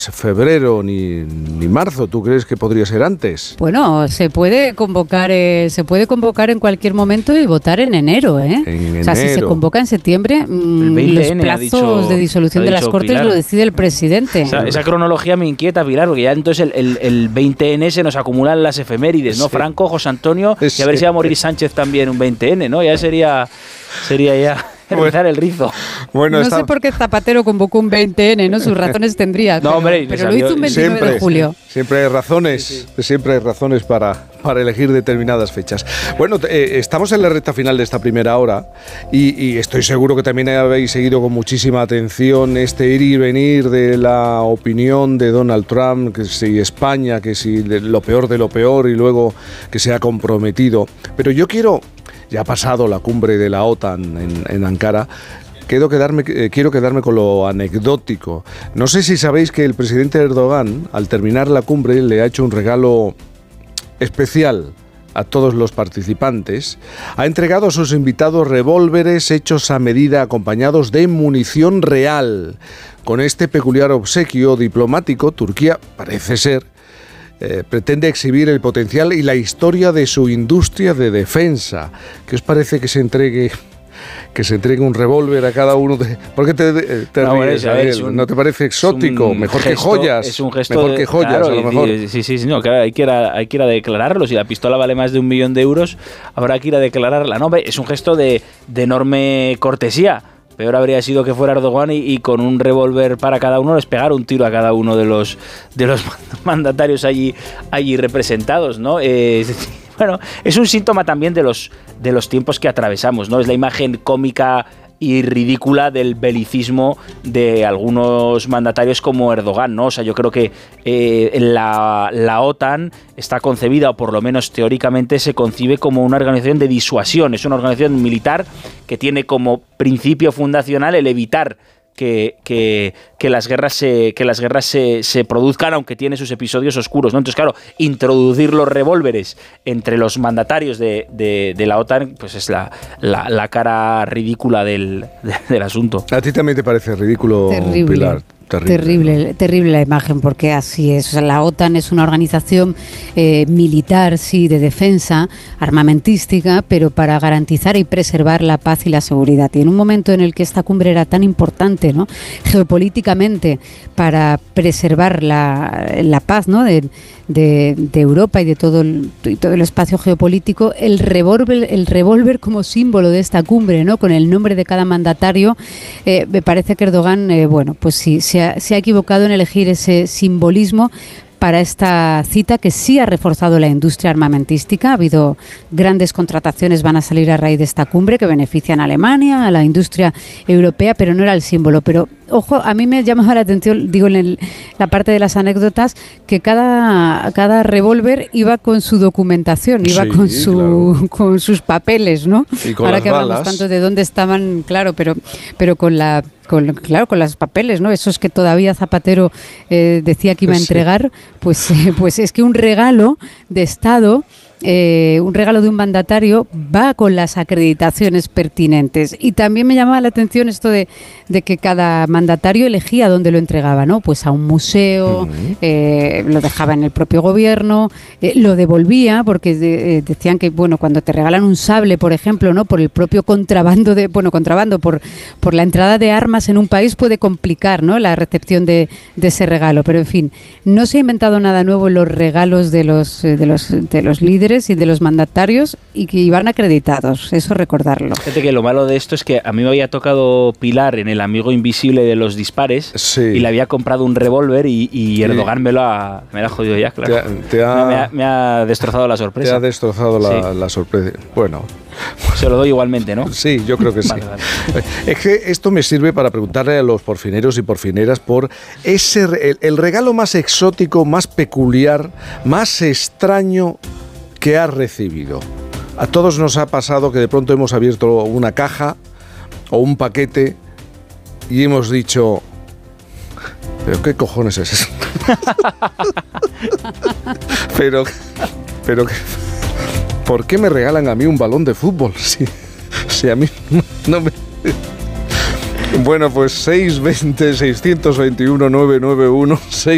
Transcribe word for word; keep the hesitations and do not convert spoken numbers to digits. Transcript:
febrero ni, ni marzo. ¿Tú crees que podría ser antes? Bueno, se puede convocar eh, se puede convocar en cualquier momento y votar en enero, ¿eh? En o sea, enero. si se convoca en septiembre, mmm, los plazos dicho, de disolución de las Cortes Pilar. Lo decide el presidente. O sea, esa cronología me inquieta, Pilar, porque ya entonces el, el, el veinte ene se nos acumulan las efemérides, ¿no? Sí. Franco, José Antonio, sí. Y a ver si va a morir Sánchez también un veinte ene, ¿no? Ya sería, sería ya... Bueno, el rizo. Bueno, no está... sé por qué Zapatero convocó un veinte ene, ¿no? Sus razones tendría. No, pero, hombre, pero lo hizo un veintinueve siempre, de julio. Siempre hay razones, sí, sí. siempre hay razones para, para elegir determinadas fechas. Bueno, eh, estamos en la recta final de esta primera hora y, y estoy seguro que también habéis seguido con muchísima atención este ir y venir de la opinión de Donald Trump, que si España, que si lo peor de lo peor y luego que se ha comprometido. Pero yo quiero... Ya ha pasado la cumbre de la OTAN en, en Ankara. Quiero quedarme, eh, quiero quedarme con lo anecdótico. No sé si sabéis que el presidente Erdogan, al terminar la cumbre, le ha hecho un regalo especial a todos los participantes. Ha entregado a sus invitados revólveres hechos a medida, acompañados de munición real. Con este peculiar obsequio diplomático, Turquía parece ser Eh, pretende exhibir el potencial y la historia de su industria de defensa. ¿Qué os parece que se entregue que se entregue un revólver a cada uno de... ¿Por qué te, te no, ríes, bueno, es un, ¿No te parece exótico? Mejor gesto, que joyas. Es un gesto mejor de, que joyas, claro, a lo mejor. Sí, sí, sí, no, claro, hay que ir a, hay que ir a declararlo. Si la pistola vale más de un millón de euros, habrá que ir a declararla. No, es un gesto de, de enorme cortesía. Peor habría sido que fuera Erdogan y, y con un revólver para cada uno les pegara un tiro a cada uno de los de los mandatarios allí allí representados, ¿no? Eh, bueno, es un síntoma también de los de los tiempos que atravesamos, ¿no? Es la imagen cómica y ridícula del belicismo de algunos mandatarios como Erdogan, ¿no? O sea, yo creo que eh, la, la OTAN está concebida, o por lo menos teóricamente se concibe como una organización de disuasión. Es una organización militar que tiene como principio fundacional el evitar que, que, que las guerras se que las guerras se, se produzcan, aunque tiene sus episodios oscuros, ¿no? Entonces, claro, introducir los revólveres entre los mandatarios de, de, de la OTAN, pues es la, la, la cara ridícula del, de, del asunto. ¿A ti también te parece ridículo, Terrible. Pilar? Terrible. Terrible, terrible la imagen, porque así es. O sea, la OTAN es una organización eh, militar, sí, de defensa, armamentística, pero para garantizar y preservar la paz y la seguridad. Y en un momento en el que esta cumbre era tan importante, ¿no?, geopolíticamente, para preservar la, la paz, ¿no?, de, de, de Europa y de todo el, y todo el espacio geopolítico, el revólver, el revólver como símbolo de esta cumbre, ¿no?, con el nombre de cada mandatario, eh, me parece que Erdogan, eh, bueno, pues sí, se ha, se ha equivocado en elegir ese simbolismo para esta cita, que sí ha reforzado la industria armamentística. Ha habido grandes contrataciones, van a salir a raíz de esta cumbre, que benefician a Alemania, a la industria europea, pero no era el símbolo. Pero, ojo, a mí me llama la atención, digo, en el, la parte de las anécdotas, que cada, cada revólver iba con su documentación, iba sí, con, su, claro. con sus papeles, ¿no? Y con Ahora las que hablamos balas. tanto de dónde estaban, claro, pero, pero con la... Con, claro, con los papeles, ¿no? Esos que todavía Zapatero eh, decía que iba a entregar, pues, eh, pues es que un regalo de Estado, eh, un regalo de un mandatario, va con las acreditaciones pertinentes. Y también me llamaba la atención esto de, de que cada mandatario elegía dónde lo entregaba, ¿no? Pues a un museo, uh-huh. eh, lo dejaba en el propio gobierno, eh, lo devolvía, porque de, eh, decían que, bueno, cuando te regalan un sable, por ejemplo, ¿no?, por el propio contrabando de, bueno, contrabando, por, por la entrada de armas en un país, puede complicar, ¿no?, la recepción de, de ese regalo. Pero en fin, no se ha inventado nada nuevo en los regalos de los, de los, de los líderes y de los mandatarios, y que iban acreditados, eso recordarlo. Fíjate que lo malo de esto es que a mí me había tocado Pilar en El amigo invisible de los dispares, sí. y le había comprado un revólver y, y Erdogan sí. me, lo ha, me lo ha jodido ya, claro. Te ha, te ha, me, ha, me ha destrozado la sorpresa. Te ha destrozado la, sí. la sorpresa. Bueno... Se lo doy igualmente, ¿no? Sí, yo creo que sí. Vale, vale. Es que esto me sirve para preguntarle a los porfineros y porfineras por ese el, el regalo más exótico, más peculiar, más extraño que has recibido. A todos nos ha pasado que de pronto hemos abierto una caja o un paquete y hemos dicho: ¿pero qué cojones es eso? pero, pero ¿por qué me regalan a mí un balón de fútbol? Si, si a mí no me... Bueno, pues seis veinte, seiscientos veintiuno, novecientos noventa y uno, seis